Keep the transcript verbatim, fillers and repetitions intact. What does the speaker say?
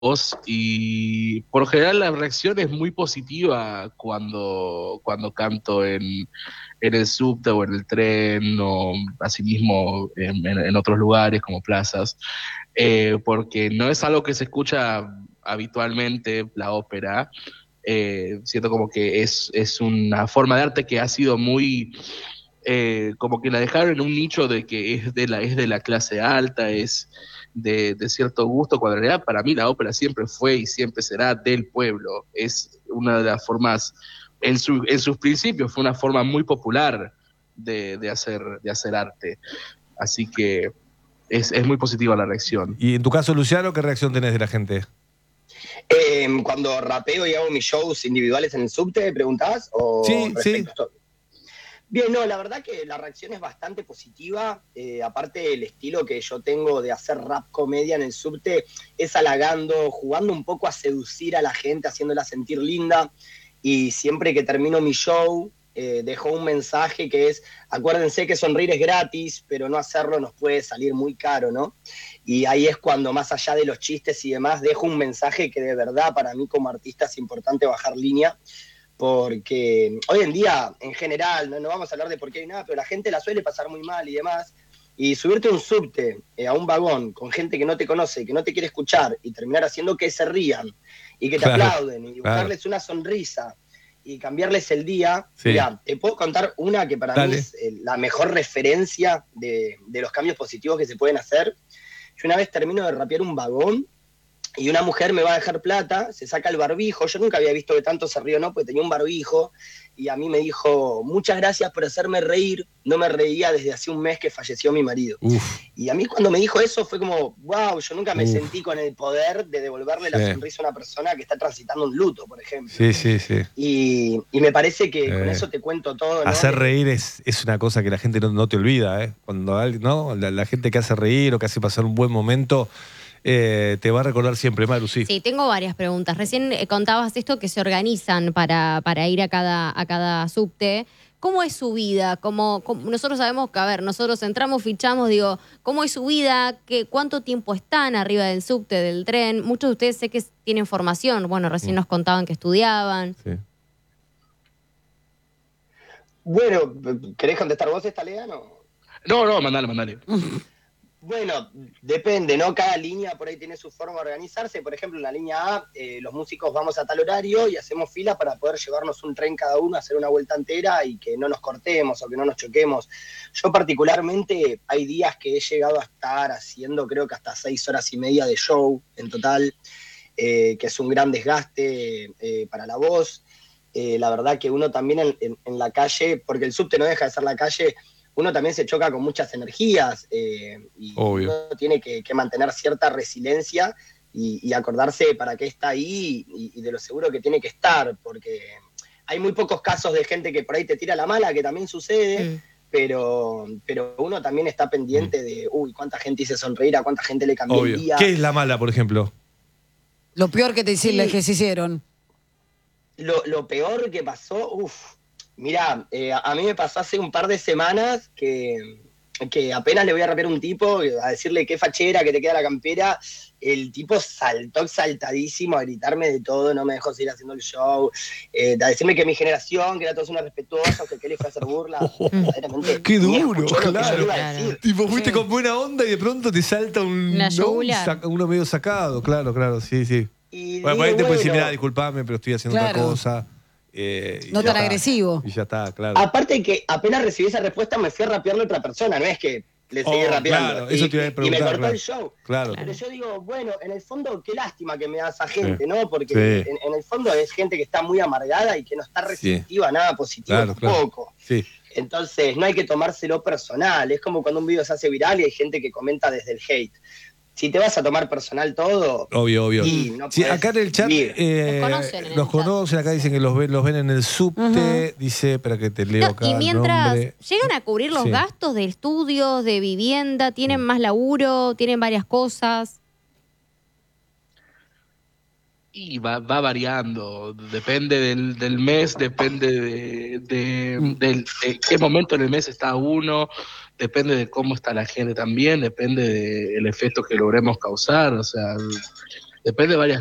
voz y por lo general la reacción es muy positiva cuando, cuando canto en, en el subte o en el tren o asimismo en, en, en otros lugares como plazas, eh, porque no es algo que se escucha habitualmente, la ópera. Eh, siento como que es, es una forma de arte que ha sido muy, eh, como que la dejaron en un nicho de que es de la, es de la clase alta, es de, de cierto gusto, cuando en realidad para mí la ópera siempre fue y siempre será del pueblo, es una de las formas, en, su, en sus principios fue una forma muy popular de, de, hacer, de hacer arte, así que es, es muy positiva la reacción. Y en tu caso, Luciano, ¿qué reacción tenés de la gente? Eh, cuando rapeo y hago mis shows individuales en el subte, ¿preguntás? ¿O Sí, respecto sí. a esto? Bien, no, la verdad que la reacción es bastante positiva. Eh, aparte, el estilo que yo tengo de hacer rap comedia en el subte es halagando, jugando un poco a seducir a la gente, haciéndola sentir linda. Y siempre que termino mi show, eh, dejo un mensaje que es: acuérdense que sonreír es gratis, pero no hacerlo nos puede salir muy caro, ¿no? Y ahí es cuando, más allá de los chistes y demás, dejo un mensaje que de verdad para mí como artista es importante bajar línea, porque hoy en día, en general, no, no vamos a hablar de por qué hay nada, pero la gente la suele pasar muy mal y demás, y subirte a un subte, eh, a un vagón, con gente que no te conoce, que no te quiere escuchar, y terminar haciendo que se rían, y que te Claro, aplauden, y buscarles claro. una sonrisa, y cambiarles el día. Sí. Mirá, te puedo contar una que para Dale. mí es eh, la mejor referencia de, de los cambios positivos que se pueden hacer. Yo una vez termino de rapear un vagón, y una mujer me va a dejar plata, se saca el barbijo, yo nunca había visto que tanto se rió, ¿no? Porque tenía un barbijo, y a mí me dijo: muchas gracias por hacerme reír, no me reía desde hace un mes que falleció mi marido. Uf. Y a mí cuando me dijo eso fue como, wow, yo nunca me Uf. sentí con el poder de devolverle Sí. la sonrisa a una persona que está transitando un luto, por ejemplo. Sí, sí, sí. Y, y me parece que Eh, con eso te cuento todo, ¿no? Hacer De- reír es, es una cosa que la gente no, no te olvida, ¿eh? Cuando alguien, ¿no? La, la gente que hace reír o que hace pasar un buen momento, eh, te va a recordar siempre, Maru, sí. Sí, tengo varias preguntas. Recién eh, contabas esto que se organizan para, para ir a cada, a cada subte. ¿Cómo es su vida? Como, como- nosotros sabemos que, a ver, nosotros entramos, fichamos, digo, ¿cómo es su vida? ¿Qué, ¿Cuánto tiempo están arriba del subte, del tren? Muchos de ustedes sé que tienen formación. Bueno, recién Mm. nos contaban que estudiaban. Sí. Bueno, ¿querés contestar vos esta, Lea? No. No, no, mandale, mandale. Bueno, depende, ¿no? Cada línea por ahí tiene su forma de organizarse. Por ejemplo, en la línea A, eh, los músicos vamos a tal horario y hacemos fila para poder llevarnos un tren cada uno, hacer una vuelta entera y que no nos cortemos o que no nos choquemos. Yo particularmente hay días que he llegado a estar haciendo creo que hasta seis horas y media de show en total, eh, que es un gran desgaste eh, para la voz. Eh, la verdad que uno también en, en, en la calle, porque el subte no deja de ser la calle, uno también se choca con muchas energías eh, y Obvio. uno tiene que, que mantener cierta resiliencia y, y acordarse para qué está ahí y, y de lo seguro que tiene que estar, porque hay muy pocos casos de gente que por ahí te tira la mala, que también sucede, Mm. pero, pero uno también está pendiente de, uy, cuánta gente hice sonreír, a cuánta gente le cambié el Obvio. día. ¿Qué es la mala, por ejemplo? Lo peor que te Sí. hicieron, que se hicieron. Lo, lo peor que pasó, uff, mirá, eh, a mí me pasó hace un par de semanas que, que apenas le voy a rapear a un tipo, a decirle qué fachera, que te queda la campera, el tipo saltó exaltadísimo a gritarme de todo, no me dejó seguir haciendo el show, eh, a decirme que mi generación, que era todos unos respetuosos, que qué le fue a hacer burla. Verdaderamente, Qué ni duro, escuchó lo que yo claro. le iba a Claro. decir. Tipo, fuiste Sí. con buena onda y de pronto te salta un. La ¿no? yugular. Saca- uno medio sacado, claro, claro, sí, sí. Y Bueno, por ahí digo, te puede decir, bueno, mira, disculpame, pero estoy haciendo Claro. otra cosa. eh, y No ya tan está. agresivo. Y ya está, claro. aparte que apenas recibí esa respuesta me fui a rapearle a otra persona, no es que le seguí Oh, rapeando. claro, eso y, te iba a y- y me preguntar, cortó claro. el show. Claro. Pero yo digo, bueno, en el fondo, qué lástima que me da esa gente, ¿no? Porque Sí. en, en el fondo es gente que está muy amargada y que no está Sí. receptiva a nada positivo Claro, claro. tampoco. Sí. Entonces, no hay que tomárselo personal. Es como cuando un video se hace viral y hay gente que comenta desde el hate. Si te vas a tomar personal todo, Obvio, obvio. y no Sí, podés acá en el chat vivir. eh, Los conocen en el los chat. conocen, acá dicen que los ven, los ven en el subte, dice, espera que te leo No, acá y el mientras nombre. llegan a cubrir los Sí. gastos de estudios, de vivienda, tienen más laburo, tienen varias cosas. Y va, va variando, depende del, del mes, depende de, de, del- de qué momento en el mes está uno, depende de cómo está la gente también, depende del efecto que logremos causar, o sea, Depende de varias